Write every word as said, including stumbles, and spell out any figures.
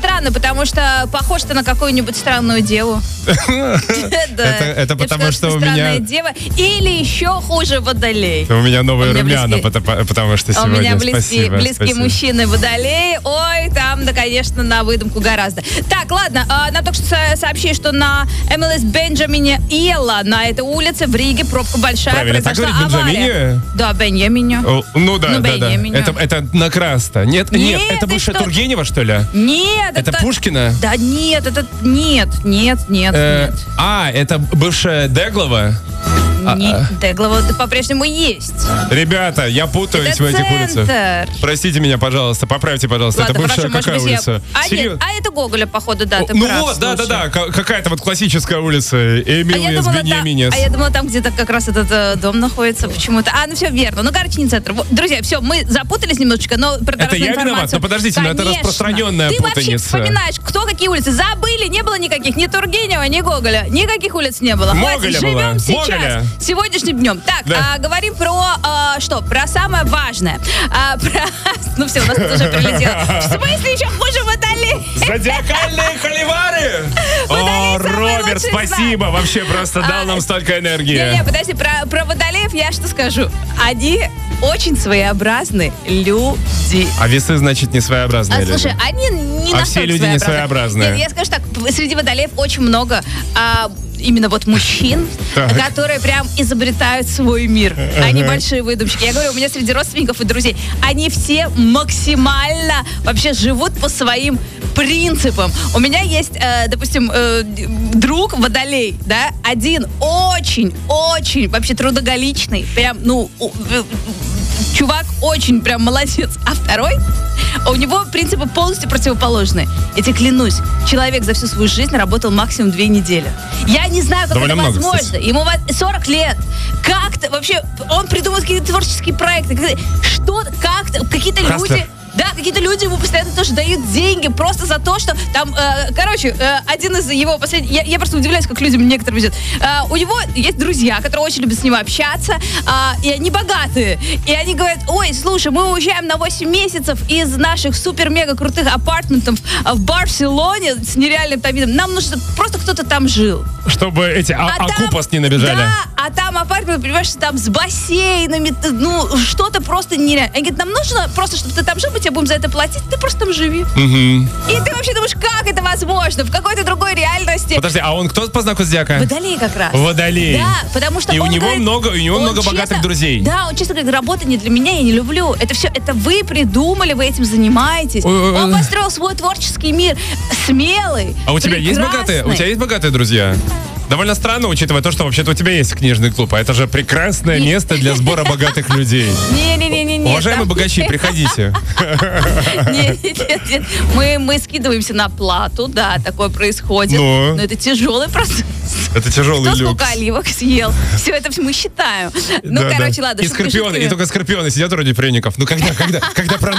странно, потому что похож ты на какую-нибудь странную деву. Это потому что у меня... дева. Или еще хуже водолей. У меня новые румяна, потому что сегодня... У меня близкие мужчины водолеи. Ой, там, да, конечно, на выдумку гораздо. Так, ладно, нам только что сообщили, что на эм эл эс Бенджамине Иелла, на этой улице в Риге пробка большая. Правильно, так говорит Бенджамине? Да, Бенджамине. Ну да, да, да. Это на Краста. Нет, нет, это бывшая Тургенева, что ли? Нет. Это Пушкина? Да нет, это... Нет, нет, нет, нет. А, это бывшая Деглова? Не, Деглова по-прежнему есть. Ребята, я путаюсь это в этих центр. улицах. Простите меня, пожалуйста, поправьте, пожалуйста. Ладно, это бывшая хорошо, какая может быть, улица? Я... А, нет, а это Гоголя, походу, да, ты Ну прав, вот, слушай. да-да-да, какая-то вот классическая улица. Эмилия с Беньяминес. А я думала, там где-то как раз этот э, дом находится почему-то. А, ну все верно. Ну, короче, не центр. Вот, друзья, все, мы запутались немножечко, но про Это я виноват? Ну, подождите, но это распространенная ты путаница. Ты вообще вспоминаешь, кто какие улицы. Забыли, не было никаких, ни Тургенева, ни Гоголя. Никаких улиц не было. Моголя Хватит, была. живем сейчас, Моголя. сегодняшним днем. Так, да. а, говорим про, а, что? Про самое важное. А, про... Ну все, у нас тут уже прилетело. В смысле еще хуже водолей? Зодиакальные холивары! О, Роберт, спасибо. Вообще просто дал нам столько энергии. Не-не, подожди, про, про водолеев я что скажу? Они очень своеобразные люди. А весы, значит, не своеобразные а, люди. Слушай, они не А все люди не своеобразные. Нет, я скажу так, среди водолеев очень много... А, именно вот мужчин, так. которые прям изобретают свой мир. Они ага. большие выдумщики. Я говорю, у меня среди родственников и друзей, они все максимально вообще живут по своим принципам. У меня есть, э, допустим, э, друг водолей, да, один очень-очень вообще трудоголичный, прям, ну, э, чувак очень прям молодец. А второй, у него принципы полностью противоположные. Я тебе клянусь, человек за всю свою жизнь работал максимум две недели. Я не знаю, как довольно это много, возможно. кстати. Ему сорок лет. Как-то вообще, он придумывает какие-то творческие проекты. Что, как-то, какие-то люди... Да, какие-то люди ему постоянно тоже дают деньги просто за то, что там, э, короче, э, один из его последних... Я, я просто удивляюсь, как людям некоторым везет. Э, у него есть друзья, которые очень любят с ним общаться, э, и они богатые. И они говорят, ой, слушай, мы уезжаем на восемь месяцев из наших супер-мега-крутых апартментов в Барселоне с нереальным там видом. Нам нужно просто кто-то там жил. Чтобы эти а- а акупас не набежали. Да, а там апартмент, понимаешь, там с бассейнами, ну, что-то просто нереально. Они говорят, нам нужно просто, чтобы ты там жил, мы тебе будем за это платить, ты просто там живи. Угу. И ты вообще думаешь, как это возможно? В какой-то другой реальности. Подожди, а он кто по знаку зодиака? Водолей как раз. Водолей. Да, потому что И он у него говорит, много, у него много честно, богатых друзей. Да, он честно говорит, работа не для меня, я не люблю. Это все, это вы придумали, вы этим занимаетесь. Ой, он ой. построил свой творческий мир, смелый. А у тебя есть богатые? У тебя есть богатые друзья? Довольно странно, учитывая то, что вообще-то у тебя есть книжный клуб, а это же прекрасное место для сбора богатых людей. Не-не-не-не. Уважаемые богачи, приходите. Нет, нет, нет. Мы, мы скидываемся на плату, да, такое происходит. Но, Но это тяжелый процесс. Это тяжелый Кто люкс. сколько оливок съел? Все это мы считаем. Ну, да, короче, да. ладно. И скорпионы, и только скорпионы сидят вроде пряников. Ну, когда, когда, когда про